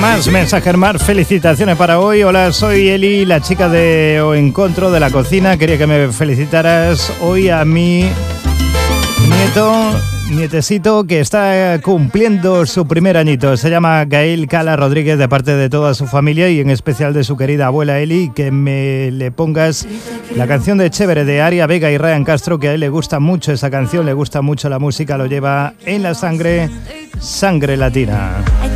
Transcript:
Más mensajes, más felicitaciones para hoy. Hola, soy Eli, la chica de O Encontro de la cocina. Quería que me felicitaras hoy a mi nietecito que está cumpliendo su primer añito. Se llama Gael Cala Rodríguez, de parte de toda su familia y en especial de su querida abuela Eli. Que le pongas la canción de Chévere de Aria Vega y Ryan Castro, que a él le gusta mucho esa canción, le gusta mucho la música, lo lleva en la sangre, sangre latina.